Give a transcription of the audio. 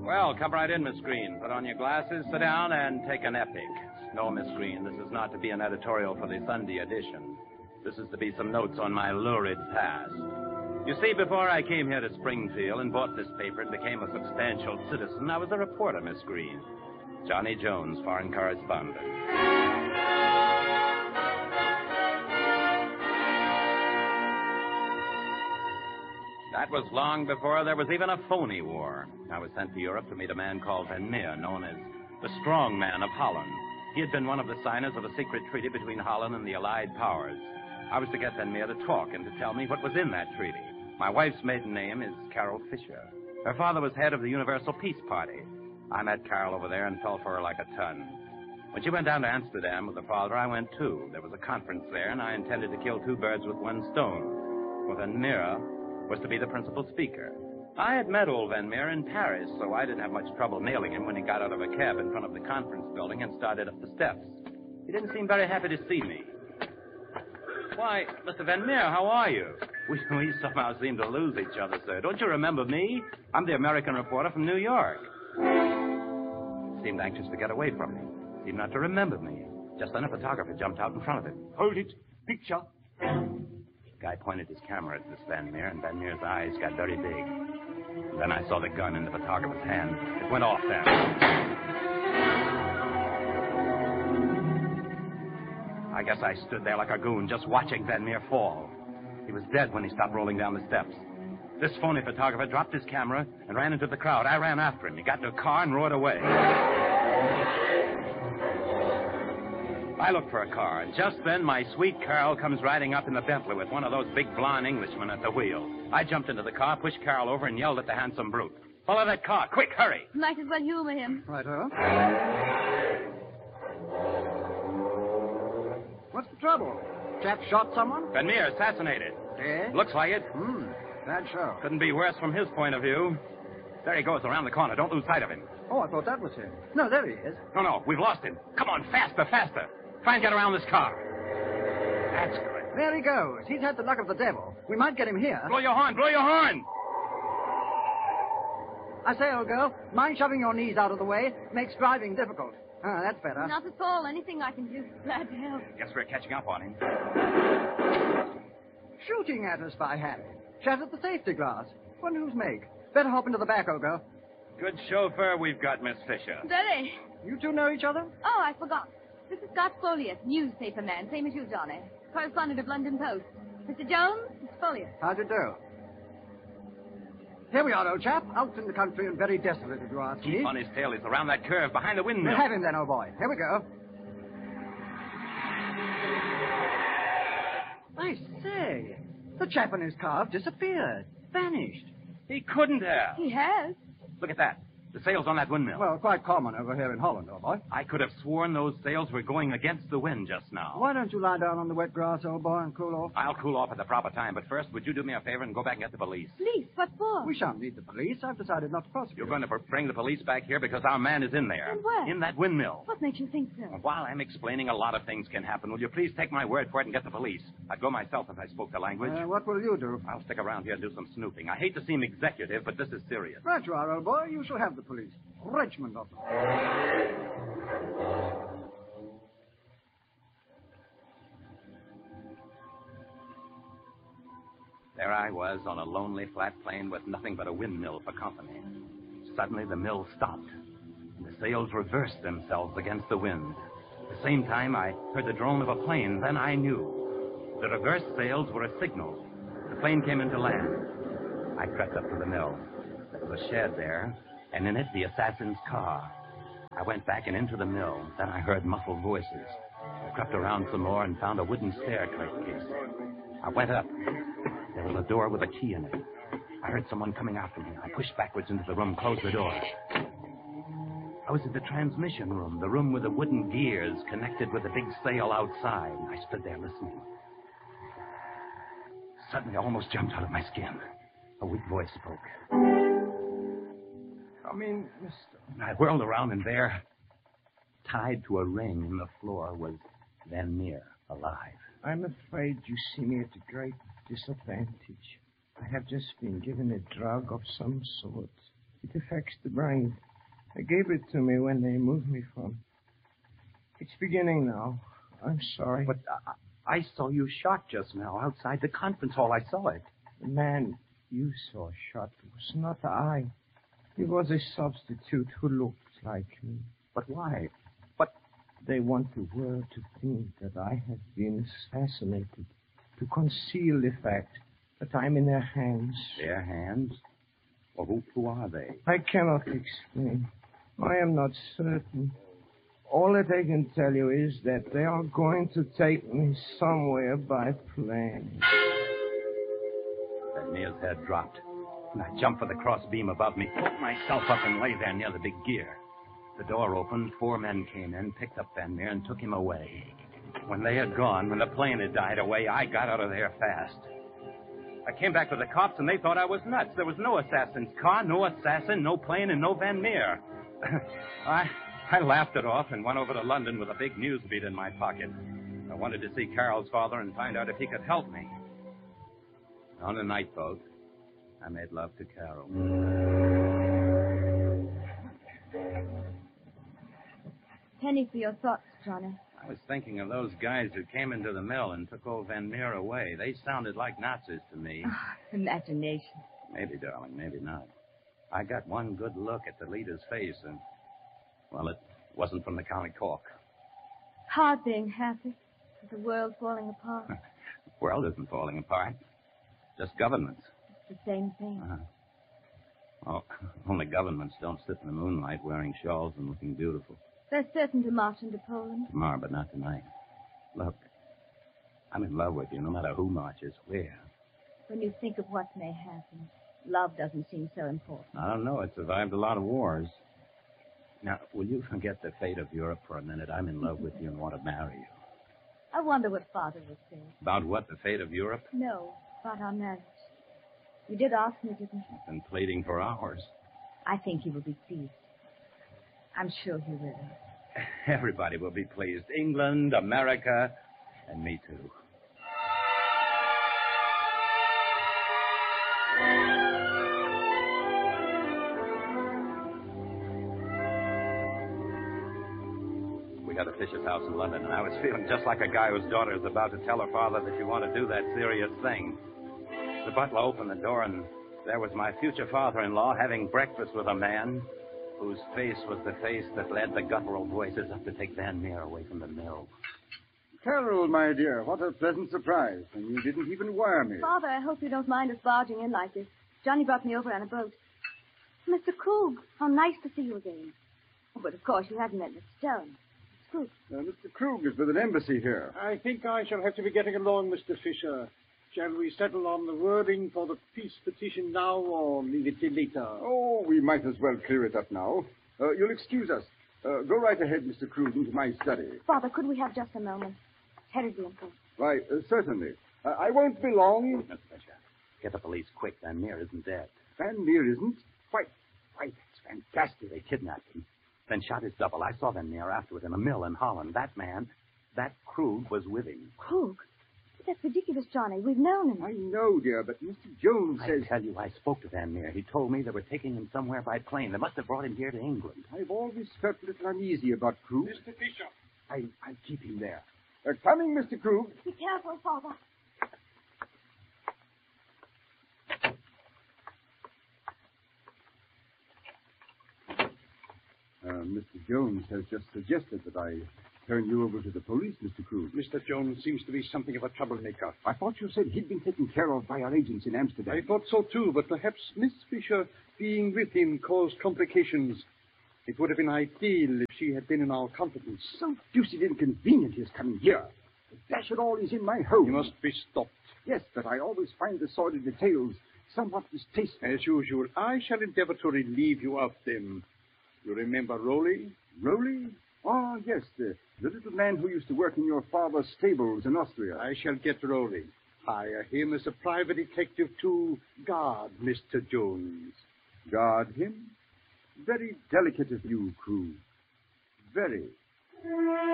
Well, come right in, Miss Green. Put on your glasses, sit down, and take an epic. No, Miss Green, this is not to be an editorial for the Sunday edition. This is to be some notes on my lurid past. You see, before I came here to Springfield and bought this paper and became a substantial citizen, I was a reporter, Miss Green. Johnny Jones, foreign correspondent. That was long before there was even a phony war. I was sent to Europe to meet a man called Van Meer, known as the Strong Man of Holland. He had been one of the signers of a secret treaty between Holland and the Allied powers. I was to get Van Meer to talk and to tell me what was in that treaty. My wife's maiden name is Carol Fisher. Her father was head of the Universal Peace Party. I met Carol over there and fell for her like a ton. When she went down to Amsterdam with her father, I went too. There was a conference there, and I intended to kill two birds with one stone. Well, Van Meer was to be the principal speaker. I had met old Van Meer in Paris, so I didn't have much trouble nailing him when he got out of a cab in front of the conference building and started up the steps. He didn't seem very happy to see me. Why, Mr. Van Meer, how are you? We somehow seem to lose each other, sir. Don't you remember me? I'm the American reporter from New York. He seemed anxious to get away from me. Seemed not to remember me. Just then a photographer jumped out in front of him. Hold it. Picture. The guy pointed his camera at this Van Meer, and Van Meer's eyes got very big. And then I saw the gun in the photographer's hand. It went off then. I guess I stood there like a goon, just watching Van Meer fall. He was dead when he stopped rolling down the steps. This phony photographer dropped his camera and ran into the crowd. I ran after him. He got into a car and roared away. I looked for a car, and just then my sweet Carol comes riding up in the Bentley with one of those big blonde Englishmen at the wheel. I jumped into the car, pushed Carol over, and yelled at the handsome brute. Follow that car. Quick, hurry. Might as well humor him. Righto. What's the trouble? Chap shot someone? Van Meer assassinated. Dead? Looks like it. Bad show. Couldn't be worse from his point of view. There he goes around the corner. Don't lose sight of him. Oh, I thought that was him. No, there he is. No, we've lost him. Come on, faster, faster. Try and get around this car. That's good. There he goes. He's had the luck of the devil. We might get him here. Blow your horn, blow your horn. I say, old girl, mind shoving your knees out of the way? Makes driving difficult. Ah, that's better. Not at all. Anything I can do. Glad to help. Guess we're catching up on him. Shooting at us by habit. Shattered the safety glass. Wonder whose make. Better hop into the back, old girl. Good chauffeur we've got, Miss Fisher. Very. You two know each other? Oh, I forgot. This is Scott Folliot, newspaper man, same as you, Johnny. Correspondent of London Post. Mr. Jones, Mr. Folliot. How'd you do? Here we are, old chap. Out in the country and very desolate, if you ask me. Keep on his tail. He's around that curve behind the windmill. We'll have him then, old boy. Here we go. I say, the chap in his car disappeared. Vanished. He couldn't have. He has. Look at that. The sails on that windmill. Well, quite common over here in Holland, old boy. I could have sworn those sails were going against the wind just now. Why don't you lie down on the wet grass, old boy, and cool off? I'll cool off at the proper time, but first, would you do me a favor and go back and get the police? Police? What for? We shan't need the police. I've decided not to prosecute. You're going to bring the police back here because our man is in there. And where? In that windmill. What makes you think so? While I'm explaining, a lot of things can happen. Will you please take my word for it and get the police? I'd go myself if I spoke the language. What will you do? I'll stick around here and do some snooping. I hate to seem executive, but this is serious. Right you are, old boy. You shall have the police. Regiment of them. There I was on a lonely flat plain with nothing but a windmill for company. Suddenly the mill stopped, and the sails reversed themselves against the wind. At the same time, I heard the drone of a plane. Then I knew. The reversed sails were a signal. The plane came into land. I crept up to the mill. There was a shed there, and in it the assassin's car. I went back and into the mill. Then I heard muffled voices. I crept around some more and found a wooden staircase. I went up. There was a door with a key in it. I heard someone coming after me. I pushed backwards into the room, closed the door. I was in the transmission room, the room with the wooden gears connected with the big sail outside. I stood there listening. Suddenly, I almost jumped out of my skin. A weak voice spoke. Come in, mister. I whirled around, and there, tied to a ring in the floor, was Van Meer, alive. I'm afraid you see me at a great disadvantage. I have just been given a drug of some sort. It affects the brain. They gave it to me when they moved me from. It's beginning now. I'm sorry. But I saw you shot just now outside the conference hall. I saw it. The man you saw shot was not I. He was a substitute who looked like me. But why? They want the world to think that I have been assassinated, to conceal the fact that I'm in their hands. Their hands? Well, who are they? I cannot explain. I am not certain. All that I can tell you is that they are going to take me somewhere by plane. Van Meer's head dropped, and I jumped for the crossbeam above me, pulled myself up, and lay there near the big gear. The door opened, 4 men came in, picked up Van Meer, and took him away. When they had gone, when the plane had died away, I got out of there fast. I came back with the cops, and they thought I was nuts. There was no assassin's car, no assassin, no plane, and no Van Meer. I laughed it off and went over to London with a big news beat in my pocket. I wanted to see Carol's father and find out if he could help me. On a night boat, I made love to Carol. Penny for your thoughts, Johnny. I was thinking of those guys who came into the mill and took old Van Meer away. They sounded like Nazis to me. Imagination. Maybe, darling, maybe not. I got one good look at the leader's face, and, well, it wasn't from the County Cork. Hard being happy with the world falling apart. The world isn't falling apart. Just governments. It's the same thing. Well, only governments don't sit in the moonlight wearing shawls and looking beautiful. They're certain to march into Poland. Tomorrow, but not tonight. Look, I'm in love with you, no matter who marches where. When you think of what may happen, love doesn't seem so important. I don't know. It survived a lot of wars. Now, will you forget the fate of Europe for a minute? I'm in love with you and want to marry you. I wonder what Father would say. About what, the fate of Europe? No, about our marriage. You did ask me, didn't you? I've been pleading for hours. I think he will be pleased. I'm sure he will. Everybody will be pleased. England, America, and me too. We got a Fisher's house in London, and I was feeling just like a guy whose daughter is about to tell her father that you want to do that serious thing. The butler opened the door, and there was my future father-in-law having breakfast with a man whose face was the face that led the guttural voices up to take Van Meer away from the mill. Carol, my dear, what a pleasant surprise. And you didn't even wire me. Father, I hope you don't mind us barging in like this. Johnny brought me over on a boat. Mr. Krug, how nice to see you again. Oh, but of course you haven't met Mr. Jones. Krug. Mr. Krug is with an embassy here. I think I shall have to be getting along, Mr. Fisher. Shall we settle on the wording for the peace petition now, or leave it till later? Oh, we might as well clear it up now. You'll excuse us. Go right ahead, Mr. Krug, into my study. Father, could we have just a moment? Terribly important. Why, certainly. I won't be long. Mr. Fisher, get the police quick. Van Meer isn't dead. Van Meer isn't? Why, It's fantastic. They kidnapped him, then shot his double. I saw Van Meer afterward in a mill in Holland. That man, that Krug, was with him. Krug? That's ridiculous, Johnny. We've known him. I know, dear, but Mr. Jones says... I tell you, I spoke to Van Meer. He told me they were taking him somewhere by plane. They must have brought him here to England. I've always felt a little uneasy about Krug. Mr. Fisher. I'll keep him there. Coming, Mr. Krug. Be careful, Father. Mr. Jones has just suggested that I turn you over to the police, Mr. Krug. Mr. Jones seems to be something of a troublemaker. I thought you said he'd been taken care of by our agents in Amsterdam. I thought so, too, but perhaps Miss Fisher being with him caused complications. It would have been ideal if she had been in our confidence. So deuced inconvenient his coming here. Dash it all, he's in my home. He must be stopped. Yes, but I always find the sordid details somewhat distasteful. As usual, I shall endeavor to relieve you of them. You remember Rowley? Rowley? Oh, yes, the little man who used to work in your father's stables in Austria. I shall get Rowley. Hire him as a private detective to guard Mr. Jones. Guard him? Very delicate of you, Krug. Very.